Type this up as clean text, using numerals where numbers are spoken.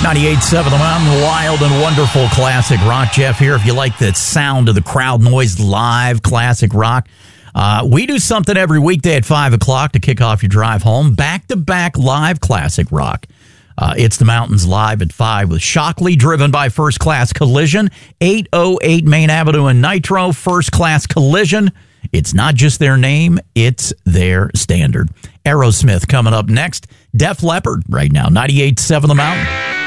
98.7 The Mountain, wild and wonderful classic rock. Jeff here. If you like the sound of the crowd noise, live classic rock, we do something every weekday at 5 o'clock to kick off your drive home. Back-to-back live classic rock. It's the Mountains live at 5 with Shockley, driven by First Class Collision. 808 Main Avenue in Nitro, First Class Collision. It's not just their name, it's their standard. Aerosmith coming up next. Def Leppard right now, 98.7 The Mountain.